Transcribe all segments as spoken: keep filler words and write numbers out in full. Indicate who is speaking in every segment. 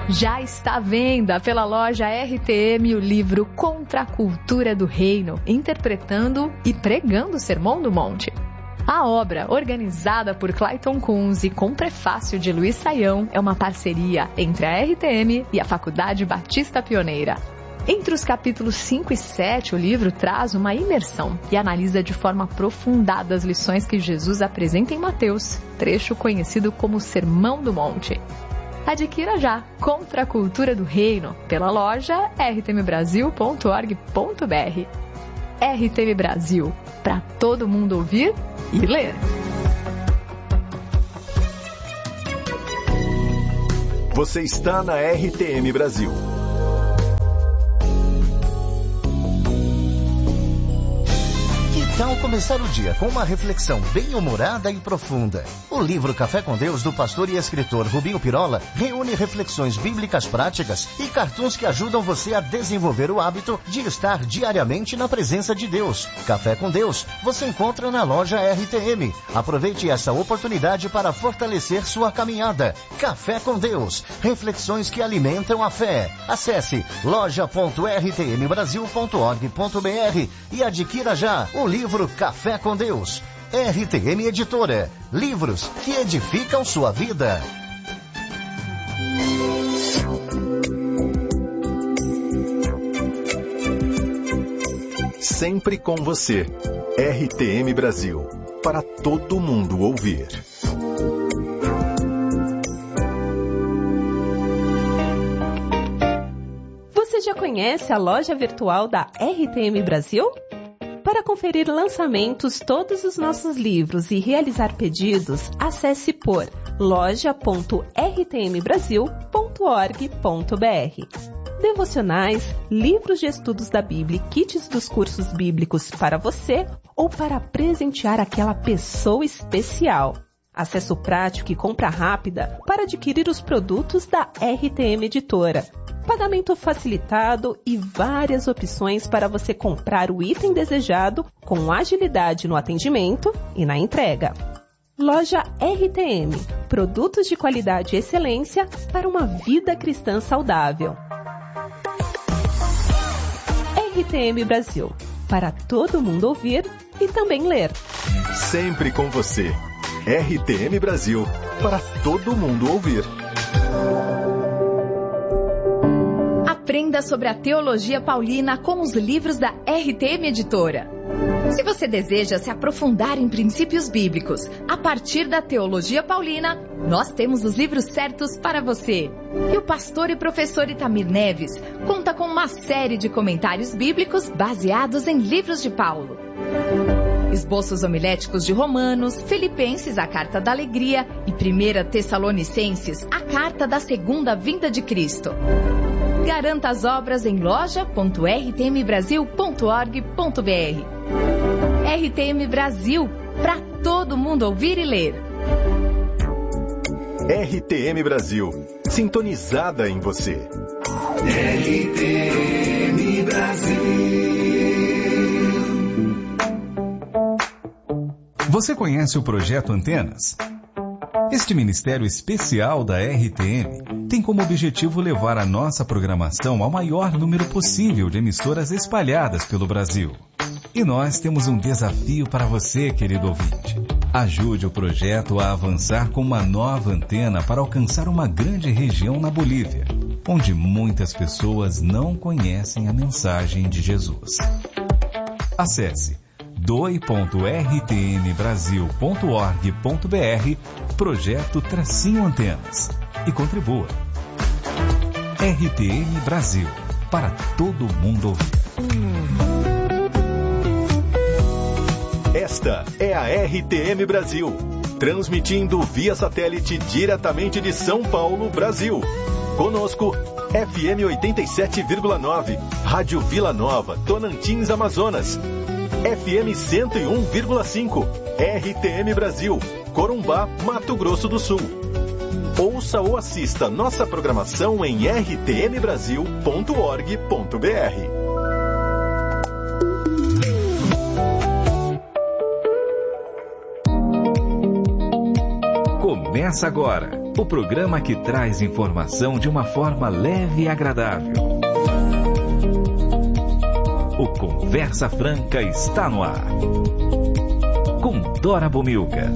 Speaker 1: Já está à venda pela loja R T M o livro Contra a Cultura do Reino, interpretando e pregando o Sermão do Monte. A obra, organizada por Clayton Kunz e com prefácio de Luiz Saião, é uma parceria entre a R T M e a Faculdade Batista Pioneira. Entre os capítulos cinco e sete, o livro traz uma imersão e analisa de forma aprofundada as lições que Jesus apresenta em Mateus, trecho conhecido como Sermão do Monte. Adquira já Contra a Cultura do Reino pela loja r t m brasil ponto org ponto b r. R T M Brasil, para todo mundo ouvir e ler.
Speaker 2: Você está na R T M Brasil.
Speaker 3: Que tal começar o dia com uma reflexão bem-humorada e profunda? O livro Café com Deus, do pastor e escritor Rubinho Pirola, reúne reflexões bíblicas práticas e cartoons que ajudam você a desenvolver o hábito de estar diariamente na presença de Deus. Café com Deus, você encontra na loja R T M. Aproveite essa oportunidade para fortalecer sua caminhada. Café com Deus, reflexões que alimentam a fé. Acesse loja ponto r t m brasil ponto org ponto b r e adquira já o livro Livro Café com Deus. R T M Editora. Livros que edificam sua vida.
Speaker 2: Sempre com você. R T M Brasil. Para todo mundo ouvir.
Speaker 4: Você já conhece a loja virtual da R T M Brasil? Para conferir lançamentos, todos os nossos livros e realizar pedidos, acesse por loja ponto r t m brasil ponto org ponto b r. Devocionais, livros de estudos da Bíblia e kits dos cursos bíblicos para você ou para presentear aquela pessoa especial. Acesso prático e compra rápida para adquirir os produtos da R T M Editora. Pagamento facilitado e várias opções para você comprar o item desejado com agilidade no atendimento e na entrega. Loja R T M. Produtos de qualidade e excelência para uma vida cristã saudável. R T M Brasil. Para todo mundo ouvir e também ler.
Speaker 2: Sempre com você. R T M Brasil. Para todo mundo ouvir.
Speaker 1: Aprenda sobre a teologia paulina com os livros da R T M Editora. Se você deseja se aprofundar em princípios bíblicos a partir da teologia paulina, nós temos os livros certos para você. E o pastor e professor Itamir Neves conta com uma série de comentários bíblicos baseados em livros de Paulo. Esboços homiléticos de Romanos, Filipenses, a Carta da Alegria e primeira Tessalonicenses, a Carta da Segunda Vinda de Cristo. Garanta as obras em loja ponto r t m brasil ponto org ponto b r. R T M Brasil, para todo mundo ouvir e ler.
Speaker 2: R T M Brasil, sintonizada em você.
Speaker 5: R T M Brasil.
Speaker 6: Você conhece o Projeto Antenas? Este ministério especial da R T M tem como objetivo levar a nossa programação ao maior número possível de emissoras espalhadas pelo Brasil. E nós temos um desafio para você, querido ouvinte. Ajude o projeto a avançar com uma nova antena para alcançar uma grande região na Bolívia, onde muitas pessoas não conhecem a mensagem de Jesus. Acesse doe ponto r t m brasil ponto org ponto b r, projeto Tracinho Antenas, e contribua. R T M Brasil, para todo mundo ouvir.
Speaker 2: Esta é a R T M Brasil, transmitindo via satélite diretamente de São Paulo, Brasil. Conosco, F M oitenta e sete vírgula nove, Rádio Vila Nova, Tonantins, Amazonas. F M cento e um vírgula cinco, R T M Brasil, Corumbá, Mato Grosso do Sul. Ouça ou assista nossa programação em r t m brasil ponto org ponto b r.
Speaker 6: Começa agora o programa que traz informação de uma forma leve e agradável. O Conversa Franca está no ar. Com Dora Bomilca.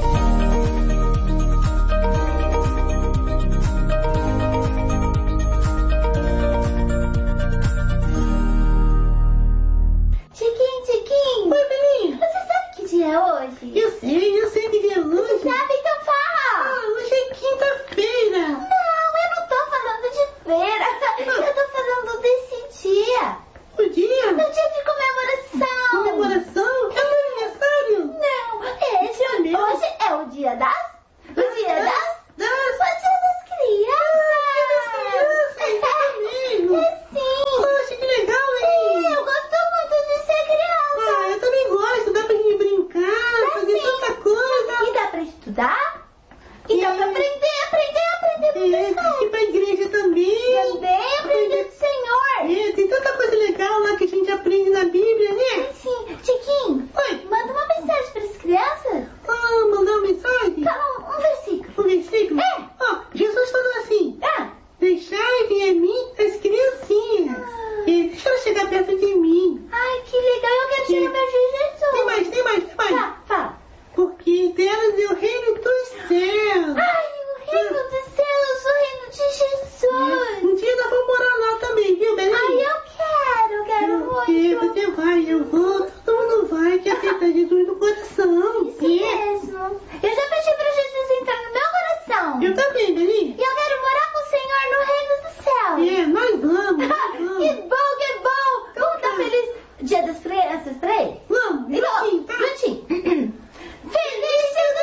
Speaker 7: Tiquinho, Tiquinho. Oi, Belinha. Você sabe que dia é hoje?
Speaker 8: Eu sei, eu sei que dia é hoje.
Speaker 7: Você sabe? Então fala.
Speaker 8: Ah, hoje é quinta-feira.
Speaker 7: Não, eu não tô falando de feira. Ah. Eu tô falando desse dia.
Speaker 8: O dia?
Speaker 7: O dia de comemoração.
Speaker 8: Comemoração? É o meu aniversário?
Speaker 7: Não, esse é meu. Hoje é o dia das... O dia
Speaker 8: ah,
Speaker 7: das...
Speaker 8: Das...
Speaker 7: O dia das crianças.
Speaker 8: Ah, dia das crianças, é mesmo?
Speaker 7: É sim.
Speaker 8: Poxa, que legal, hein?
Speaker 7: Sim, eu gosto muito de ser criança.
Speaker 8: Ah, eu também gosto. Dá pra gente brincar,
Speaker 7: Dá
Speaker 8: fazer
Speaker 7: sim.
Speaker 8: tanta coisa.
Speaker 7: E dá pra estudar. E
Speaker 8: É.
Speaker 7: dá pra aprender, aprender, aprender com
Speaker 8: É,
Speaker 7: pessoas.
Speaker 8: e pra igreja também.
Speaker 7: Também aprender do Senhor.
Speaker 8: É, tem tanta coisa legal lá que a gente aprende na Bíblia, né?
Speaker 7: Sim, Tiquinho.
Speaker 8: Oi.
Speaker 7: Manda uma mensagem para as crianças.
Speaker 8: Ah, mandar uma mensagem?
Speaker 7: Fala um, um versículo.
Speaker 8: Um versículo?
Speaker 7: É.
Speaker 8: Ó, Jesus falou assim:
Speaker 7: Ah,
Speaker 8: deixai vir a mim as criancinhas.
Speaker 7: Ah.
Speaker 8: E deixa elas chegar perto de mim.
Speaker 7: ai, que legal. Eu quero
Speaker 8: Sim.
Speaker 7: chegar perto de Jesus.
Speaker 8: Tem mais, tem mais, tem mais.
Speaker 7: Tá, fala.
Speaker 8: Porque delas é o reino dos céus.
Speaker 7: Ai, o reino dos céus, o reino de Jesus.
Speaker 8: Um dia nós vamos morar lá também, viu, Belinha?
Speaker 7: Ai, eu quero, eu quero
Speaker 8: Porque
Speaker 7: muito.
Speaker 8: você vai, eu vou, todo mundo vai, que aceita Jesus no coração.
Speaker 7: Isso mesmo. Eu já pedi para Jesus entrar no meu coração.
Speaker 8: Eu também, Belinha.
Speaker 7: E eu quero morar com o Senhor no reino dos céus.
Speaker 8: É, nós vamos, nós
Speaker 7: Que
Speaker 8: vamos.
Speaker 7: bom, que bom. Vamos dar feliz Dia das Crianças pra ele?
Speaker 8: Vamos,
Speaker 7: Então,
Speaker 8: juntinho, tá?
Speaker 7: juntinho. Feliz Dia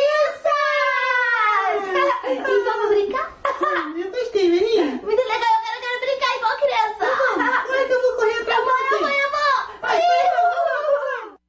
Speaker 7: das Crianças! E vamos brincar?
Speaker 8: Eu gostei, Belinha.
Speaker 7: Muito legal, eu quero, eu quero brincar igual criança.
Speaker 8: Vamos, vai que eu vou correr atrás
Speaker 7: Eu vou,
Speaker 8: de
Speaker 7: eu vou,
Speaker 8: você.
Speaker 7: eu vou.
Speaker 8: Vai, vai, vai, vai.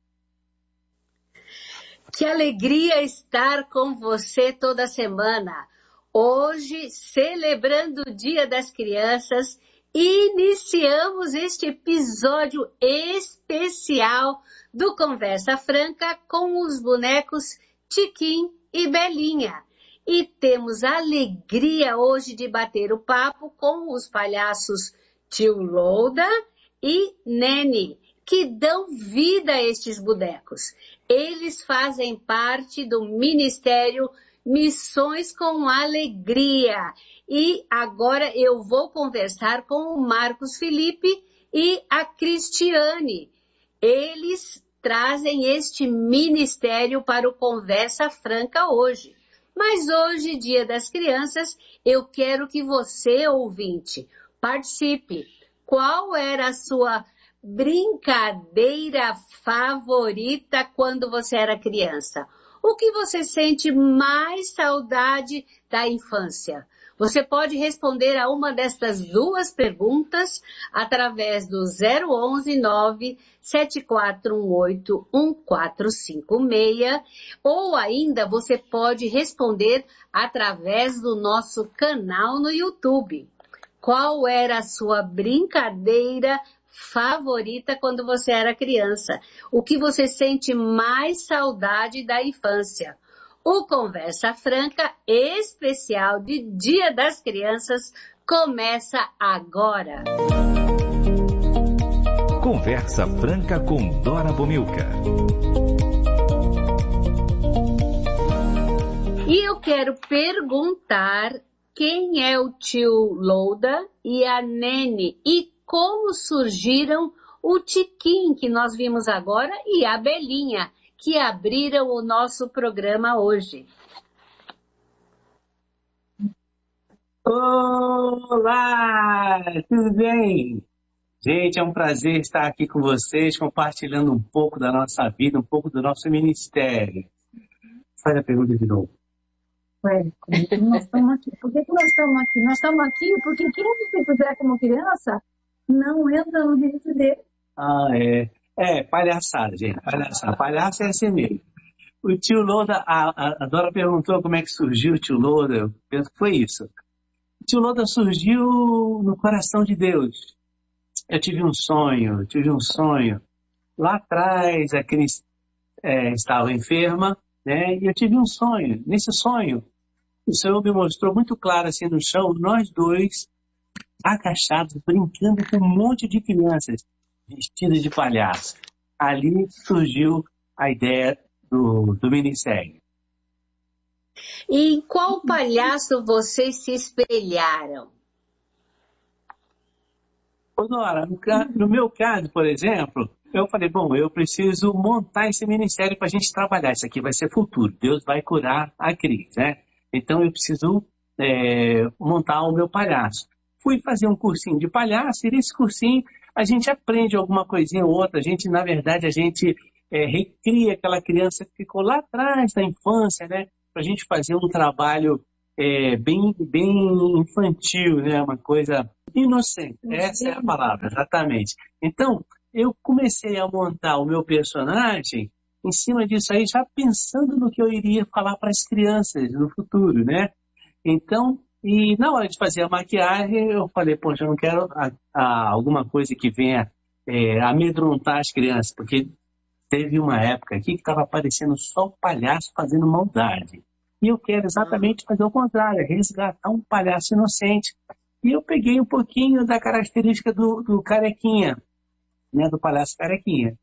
Speaker 9: Que alegria estar com você toda semana. Hoje, celebrando o Dia das Crianças, iniciamos este episódio especial do Conversa Franca com os bonecos Tiquinho e Belinha. E temos a alegria hoje de bater o papo com os palhaços Tio Louda e Nene, que dão vida a estes bonecos. Eles fazem parte do Ministério Missões com Alegria. E agora eu vou conversar com o Marcos Felipe e a Cristiane. Eles trazem este ministério para o Conversa Franca hoje. Mas hoje, Dia das Crianças, eu quero que você, ouvinte, participe. Qual era a sua brincadeira favorita quando você era criança? O que você sente mais saudade da infância? Você pode responder a uma destas duas perguntas através do zero onze, nove sete quatro um oito, um quatro cinco seis ou ainda você pode responder através do nosso canal no YouTube. Qual era a sua brincadeira favorita quando você era criança? O que você sente mais saudade da infância? O Conversa Franca especial de Dia das Crianças começa agora.
Speaker 6: Conversa Franca com Dora Bomilca.
Speaker 9: E eu quero perguntar quem é o tio Louda e a Nene e como surgiram o Tiquinho que nós vimos agora e a Belinha, que abriram o nosso programa hoje.
Speaker 10: Olá, tudo bem? Gente, é um prazer estar aqui com vocês, compartilhando um pouco da nossa vida, um pouco do nosso ministério. Faz a pergunta de novo.
Speaker 11: Ué, como que nós estamos aqui? Por que, que nós estamos aqui? Nós estamos aqui porque quem se fizer como criança não entra no reino de Deus.
Speaker 10: Ah, é. É, palhaçada, gente. Palhaçada. Palhaço é assim mesmo. O tio Louda, a, a, a Dora perguntou como é que surgiu o tio Louda. Eu penso que foi isso. O tio Louda surgiu no coração de Deus. Eu tive um sonho, eu tive um sonho. Lá atrás, a Cris é, estava enferma, né? E eu tive um sonho. Nesse sonho, o Senhor me mostrou muito claro assim no chão, nós dois agachados, brincando com um monte de crianças vestidas de palhaço. Ali surgiu a ideia do, do ministério.
Speaker 9: E em qual palhaço vocês se espelharam?
Speaker 10: Ô, Nora, no, no meu caso, por exemplo, eu falei, bom, eu preciso montar esse ministério para a gente trabalhar. Isso aqui vai ser futuro. Deus vai curar a crise, né? Então eu preciso é, montar o meu palhaço. Fui fazer um cursinho de palhaço e nesse cursinho a gente aprende alguma coisinha ou outra. A gente, na verdade, a gente é, recria aquela criança que ficou lá atrás da infância, né? Para a gente fazer um trabalho é, bem, bem infantil, né? Uma coisa inocente. Essa é a palavra, exatamente. Então, eu comecei a montar o meu personagem em cima disso aí, já pensando no que eu iria falar para as crianças no futuro, né? Então, e na hora de fazer a maquiagem, eu falei, poxa, eu não quero a, a, alguma coisa que venha é, amedrontar as crianças, porque teve uma época aqui que estava aparecendo só o palhaço fazendo maldade. E eu quero exatamente fazer o contrário, resgatar um palhaço inocente. E eu peguei um pouquinho da característica do, do carequinha, né, do palhaço carequinha.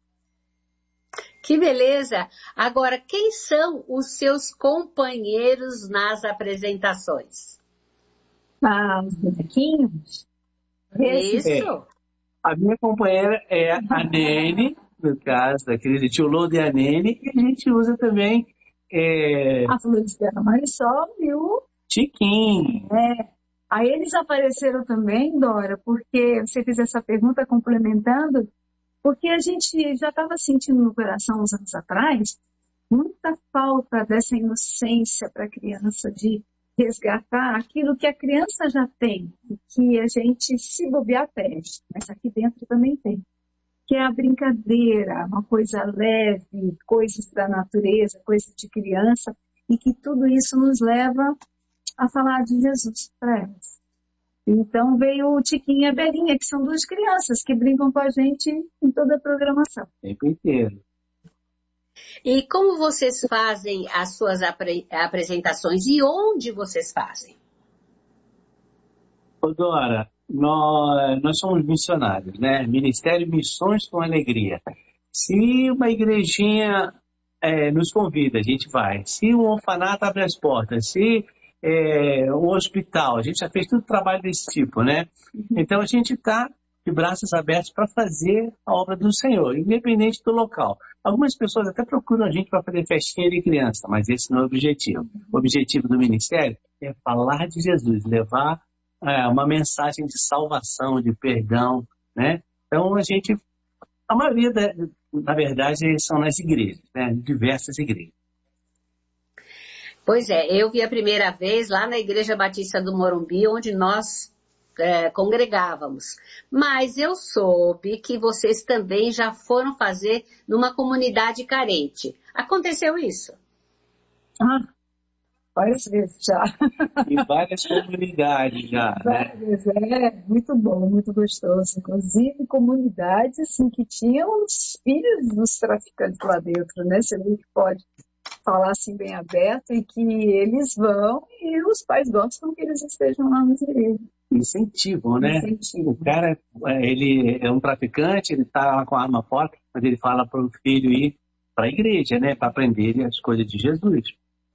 Speaker 9: Que beleza! Agora, quem são os seus companheiros nas apresentações?
Speaker 11: Ah, os bonequinhos?
Speaker 9: Isso!
Speaker 10: É, a minha companheira é a Nene, no caso daquele tio Lodo e a Nene, e a gente usa também é...
Speaker 11: a Floriciana Marisol e o
Speaker 10: Tiquinho.
Speaker 11: É. Aí eles apareceram também, Dora, porque você fez essa pergunta complementando, porque a gente já estava sentindo no coração uns anos atrás muita falta dessa inocência para a criança, de resgatar aquilo que a criança já tem, que a gente se bobear perde, mas aqui dentro também tem, que é a brincadeira, uma coisa leve, coisas da natureza, coisas de criança, e que tudo isso nos leva a falar de Jesus para elas. Então veio o Tiquinho e a Belinha, que são duas crianças que brincam com a gente em toda a programação.
Speaker 10: O tempo inteiro.
Speaker 9: E como vocês fazem as suas apre- apresentações e onde vocês fazem?
Speaker 10: Ô, Dora, nós, nós somos missionários, né? Ministério Missões com Alegria. Se uma igrejinha é, nos convida, a gente vai. Se um orfanato abre as portas, se é, um hospital, a gente já fez todo trabalho desse tipo, né? Então a gente está de braços abertos para fazer a obra do Senhor, independente do local. Algumas pessoas até procuram a gente para fazer festinha de criança, mas esse não é o objetivo. O objetivo do ministério é falar de Jesus, levar é, uma mensagem de salvação, de perdão, né? Então a gente, a maioria, da, na verdade, são nas igrejas, né? Diversas igrejas.
Speaker 9: Pois é, eu vi a primeira vez lá na Igreja Batista do Morumbi, onde nós é, congregávamos. Mas eu soube que vocês também já foram fazer numa comunidade carente. Aconteceu isso?
Speaker 11: Ah, várias vezes já.
Speaker 10: Em várias comunidades já,
Speaker 11: várias
Speaker 10: né?
Speaker 11: vezes, é muito bom, muito gostoso. Inclusive comunidades assim, que tinham os filhos dos traficantes lá dentro, né? Você vê que pode falar assim bem aberto e que eles vão e os pais gostam que eles estejam lá nos igrejas.
Speaker 10: Incentivam, né?
Speaker 11: Incentivo.
Speaker 10: O cara, ele é um traficante, ele está lá com a arma forte, mas ele fala para o filho ir para a igreja, né? Para aprender as coisas de Jesus.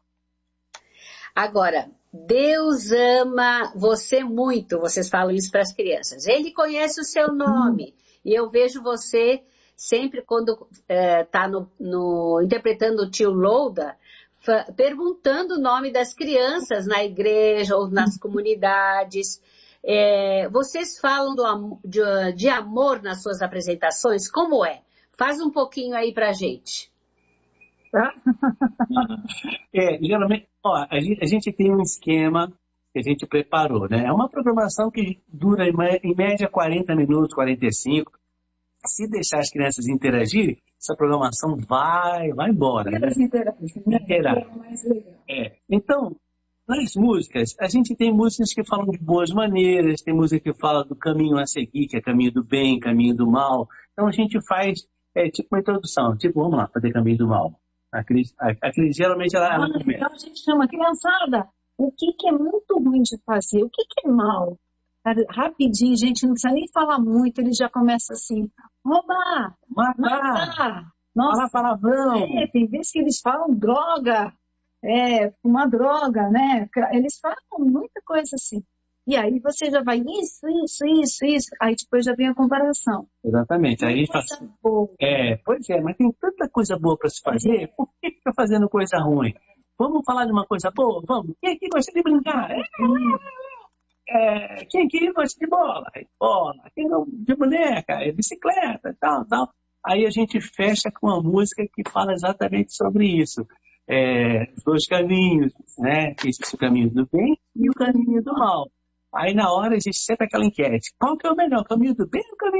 Speaker 9: Agora, Deus ama você muito, vocês falam isso para as crianças. Ele conhece o seu nome. Hum. E eu vejo você sempre quando está é, no, no, interpretando o tio Louda, perguntando o nome das crianças na igreja ou nas comunidades. É, vocês falam do, de, de amor nas suas apresentações? Como é? Faz um pouquinho aí pra gente.
Speaker 11: Tá?
Speaker 10: É, geralmente, ó, a gente, a gente tem um esquema que a gente preparou, né? É uma programação que dura em média quarenta minutos, quarenta e cinco. Se deixar as crianças interagirem, essa programação vai, vai embora.
Speaker 11: Elas
Speaker 10: né?
Speaker 11: interagem, né?
Speaker 10: Interagem.
Speaker 11: É mais legal.
Speaker 10: É. Então, nas músicas, a gente tem músicas que falam de boas maneiras, tem música que fala do caminho a seguir, que é caminho do bem, caminho do mal. Então a gente faz é, tipo uma introdução, tipo, vamos lá, fazer caminho do mal. A Cris, a, a Cris geralmente ela... ela
Speaker 11: ah, então a gente chama criançada, o que, que é muito ruim de fazer, o que, que é mal. Rapidinho, gente, não precisa nem falar muito, ele já começa assim, roubar,
Speaker 10: matar,
Speaker 11: matar. Nossa,
Speaker 10: falar palavrão.
Speaker 11: É, tem vezes que eles falam droga, é, uma droga, né? Eles falam muita coisa assim. E aí você já vai, isso, isso, isso, isso. Aí depois já vem a comparação.
Speaker 10: Exatamente. Aí faz... É, pois é, mas tem tanta coisa boa para se fazer, por que fica fazendo coisa ruim? Vamos falar de uma coisa boa? Vamos. Quem aqui gosta de brincar? É, é, quem aqui gosta de bola? É bola. Quem não de boneca? É bicicleta, tal, tal. Aí a gente fecha com uma música que fala exatamente sobre isso. É, os dois caminhos, né? Existe o caminho do bem e o caminho do mal. Aí na hora existe sempre aquela enquete. Qual que é o melhor, o caminho do bem ou o caminho